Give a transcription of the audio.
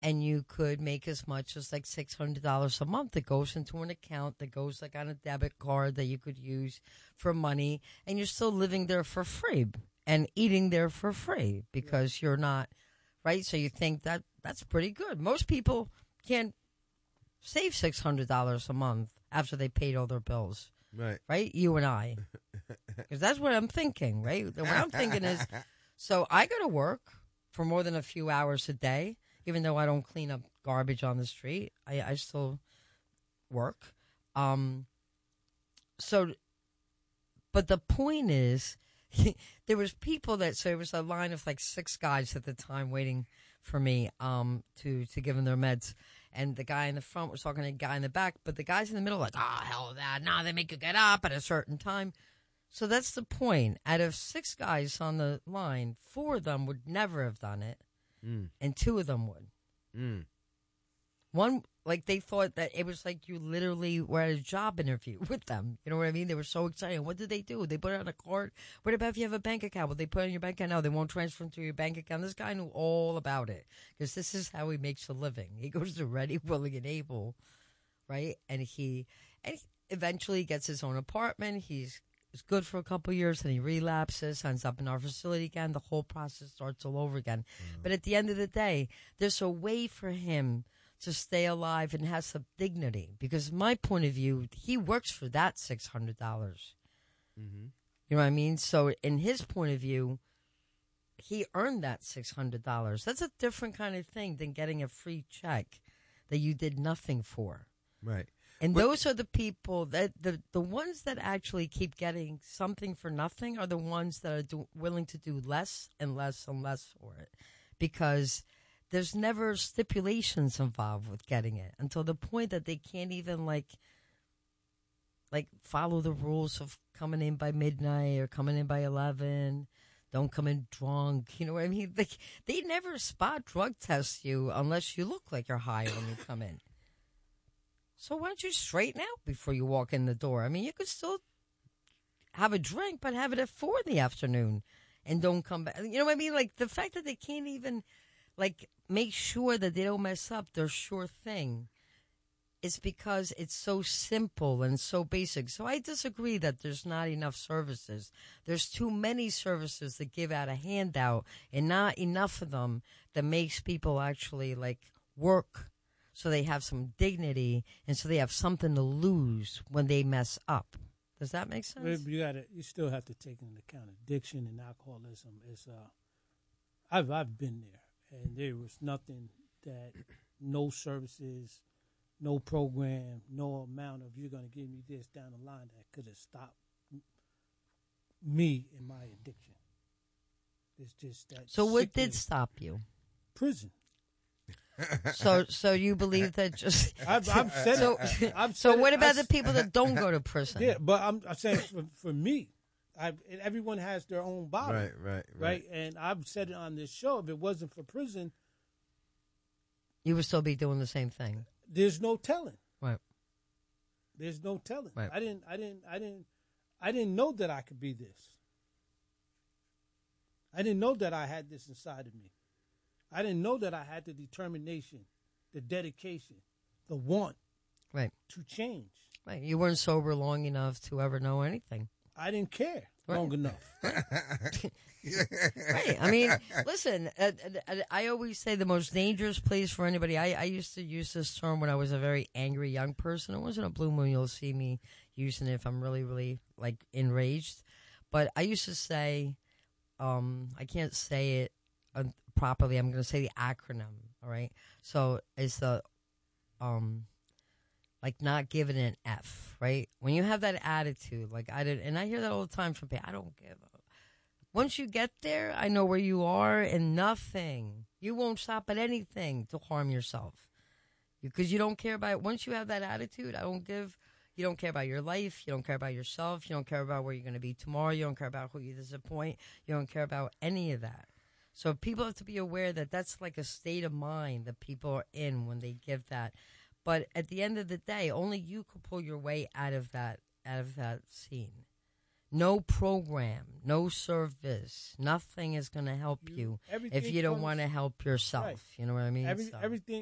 and you could make as much as like $600 a month that goes into an account that goes like on a debit card that you could use for money, and you're still living there for free and eating there for free because you're not, right? So you think that that's pretty good. Most people can't save $600 a month after they paid all their bills. Right? You and I. Because that's what I'm thinking, right? What I'm thinking is, so I go to work for more than a few hours a day, even though I don't clean up garbage on the street. I still work. So, but the point is, there was people so there was a line of like 6 guys at the time waiting for me to give them their meds. And the guy in the front was talking to the guy in the back, but the guys in the middle were like, hell of that. No, they make you get up at a certain time. So that's the point. Out of 6 guys on the line, 4 of them would never have done it, and 2 of them would. One, like, they thought that it was like you literally were at a job interview with them. You know what I mean? They were so excited. What did they do? They put it on a card. What about if you have a bank account? Will they put it in your bank account? No, they won't transfer into your bank account. This guy knew all about it because this is how he makes a living. He goes to Ready, Willing, and Able, right? And he eventually gets his own apartment. He's good for a couple of years, and he relapses, ends up in our facility again. The whole process starts all over again. But at the end of the day, there's a way for him to stay alive and have some dignity. Because my point of view, he works for that $600. You know what I mean? So in his point of view, he earned that $600. That's a different kind of thing than getting a free check that you did nothing for. Right. And those are the people that the ones that actually keep getting something for nothing are the ones that are willing to do less and less and less for it, because there's never stipulations involved with getting it until the point that they can't even like follow the rules of coming in by midnight or coming in by 11. Don't come in drunk. You know what I mean? They never spot drug test you unless you look like you're high when you come in. So why don't you straighten out before you walk in the door? I mean, you could still have a drink, but have it at 4 in the afternoon and don't come back. You know what I mean? Like, the fact that they can't even, like, make sure that they don't mess up their sure thing is because it's so simple and so basic. So I disagree that there's not enough services. There's too many services that give out a handout and not enough of them that makes people actually, like, work so they have some dignity and so they have something to lose when they mess up. Does that make sense? You still have to take into account addiction and alcoholism. I've been there, and there was nothing that, no services, no program, no amount of you're going to give me this down the line that could have stopped me in my addiction. It's just that. So what did stop you? Prison. So you believe that just I've said it. So what about the people that don't go to prison? Yeah, but I'm saying for me, everyone has their own body. Right. And I've said it on this show. If it wasn't for prison, you would still be doing the same thing. There's no telling. Right. There's no telling. Right. I didn't know that I could be this. I didn't know that I had this inside of me. I didn't know that I had the determination, the dedication, the want to change. Right. You weren't sober long enough to ever know anything. I didn't care long enough. Right. I mean, listen, I always say the most dangerous place for anybody, I used to use this term when I was a very angry young person. It wasn't a blue moon. You'll see me using it if I'm really, really, like, enraged. But I used to say, I can't say it properly. I'm going to say the acronym, all right? So it's the, like, not giving an F, right? When you have that attitude, like I did, and I hear that all the time from people, I don't give a. Once you get there, I know where you are, and nothing. You won't stop at anything to harm yourself. Because you don't care about it. Once you have that attitude, you don't care about your life, you don't care about yourself, you don't care about where you're going to be tomorrow, you don't care about who you disappoint, you don't care about any of that. So people have to be aware that that's like a state of mind that people are in when they give that. But at the end of the day, only you can pull your way out of that scene. no program, no service, nothing is going to help you if everything you don't comes- want to help yourself. Right. You know what I mean? Everything